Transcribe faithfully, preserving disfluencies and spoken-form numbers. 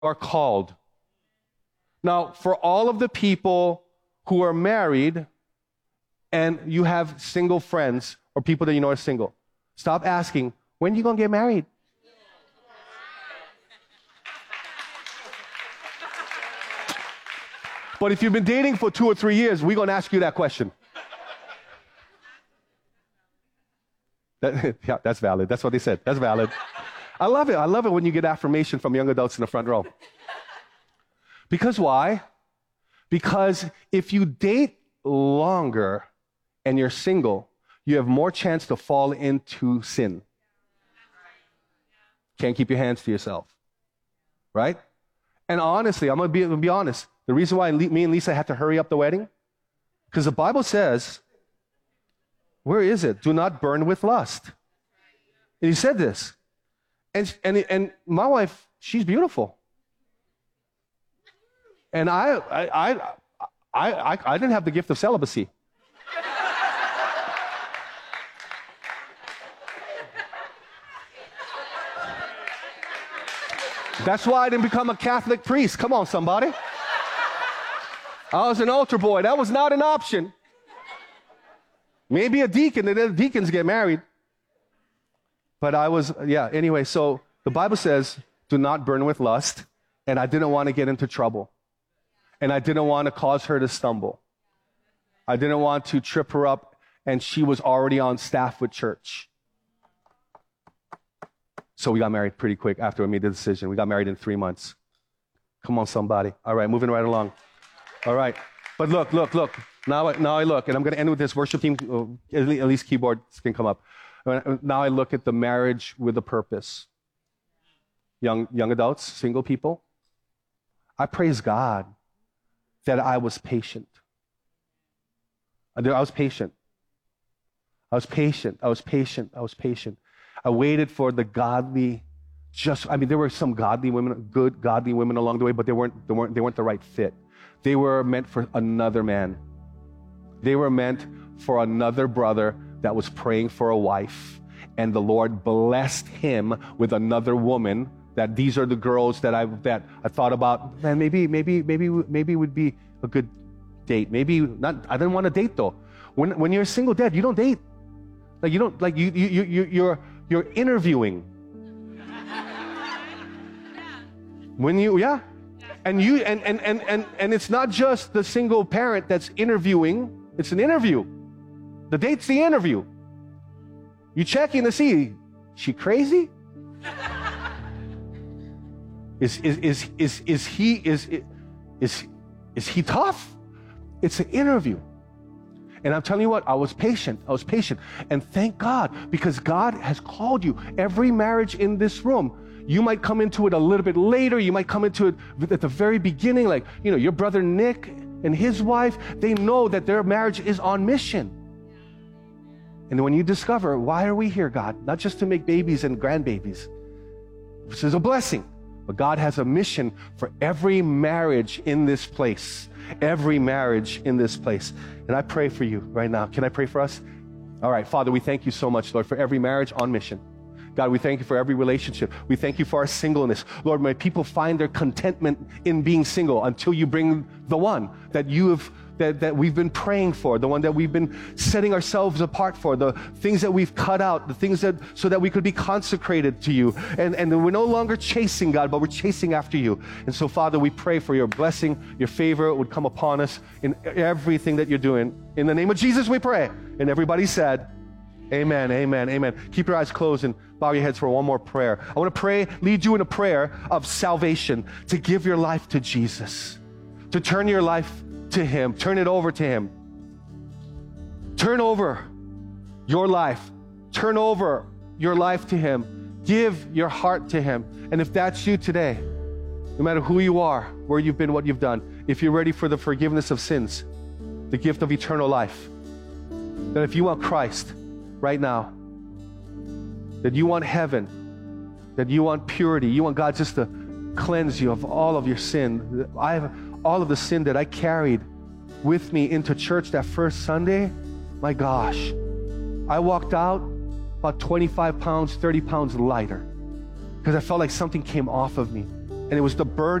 are called. Now, for all of the people who are married and you have single friends or people that you know are single, stop asking, when are you going to get married? But if you've been dating for two or three years, we're going to ask you that question. That, yeah, that's valid. That's what they said. That's valid. I love it. I love it when you get affirmation from young adults in the front row. Because why? Because if you date longer and you're single, you have more chance to fall into sin. Can't keep your hands to yourself. Right? And honestly, I'm going to be, I'm gonna be honest. The reason why me and Lisa had to hurry up the wedding, because the Bible says, where is it? Do not burn with lust. And he said this. And, and, and my wife, she's beautiful. And I, I, I, I, I, I didn't have the gift of celibacy. That's why I didn't become a Catholic priest. Come on, somebody. I was an altar boy. That was not an option. Maybe a deacon, and then deacons get married. But I was, yeah, anyway, so the Bible says, do not burn with lust. And I didn't want to get into trouble. And I didn't want to cause her to stumble. I didn't want to trip her up, and she was already on staff with church. So we got married pretty quick after we made the decision. We got married in three months. Come on, somebody. All right, moving right along. All right. But look, look, look. Now, now I look, and I'm going to end with this. Worship team, uh, at least keyboards can come up. Now I look at the marriage with a purpose. Young, young adults, single people. I praise God that I was patient. I was patient. I was patient. I was patient. I was patient. I waited for the godly, just, I mean, there were some godly women, good godly women along the way, but they weren't, they weren't, they weren't the right fit. They were meant for another man. They were meant for another brother that was praying for a wife, and the Lord blessed him with another woman. That these are the girls that I that I thought about. Man, maybe maybe maybe maybe would be a good date. Maybe not. I didn't want to date though. When when you're a single dad, you don't date. Like you don't like you you you you're you're interviewing. When you yeah, and you and and and and and it's not just the single parent that's interviewing. It's an interview. The date's the interview. You checking to see, she crazy? Is is is is is he is is is he tough? It's an interview. And I'm telling you what, I was patient. I was patient. And thank God, because God has called you. Every marriage in this room, you might come into it a little bit later. You might come into it at the very beginning. Like, you know, your brother Nick and his wife, they know that their marriage is on mission. And when you discover, why are we here, God? Not just to make babies and grandbabies. This is a blessing. But God has a mission for every marriage in this place. Every marriage in this place. And I pray for you right now. Can I pray for us? All right, Father, we thank you so much, Lord, for every marriage on mission. God, we thank you for every relationship. We thank you for our singleness. Lord, may people find their contentment in being single until you bring the one that you have, that, that we've been praying for, the one that we've been setting ourselves apart for, the things that we've cut out, the things that, so that we could be consecrated to you. And, and we're no longer chasing God, but we're chasing after you. And so, Father, we pray for your blessing, your favor would come upon us in everything that you're doing. In the name of Jesus, we pray. And everybody said, amen, amen, amen. Keep your eyes closed and bow your heads for one more prayer. I want to pray, lead you in a prayer of salvation, to give your life to Jesus, to turn your life to Him, turn it over to Him. Turn over your life. Turn over your life to Him. Give your heart to Him. And if that's you today, no matter who you are, where you've been, what you've done, if you're ready for the forgiveness of sins, the gift of eternal life, then if you want Christ right now, that you want heaven, that you want purity, you want God just to cleanse you of all of your sin. I have all of the sin that I carried with me into church that first Sunday. My gosh, I walked out about twenty-five pounds, thirty pounds lighter, because I felt like something came off of me. and it was the bird